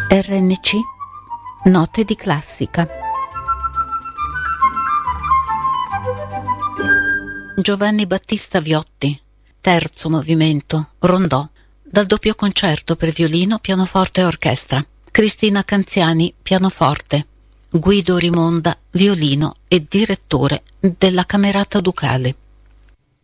RNC Note di classica. Giovanni Battista Viotti, terzo movimento, rondò, dal doppio concerto per violino, pianoforte e orchestra. Cristina Canziani, pianoforte. Guido Rimonda, violino e direttore della Camerata Ducale.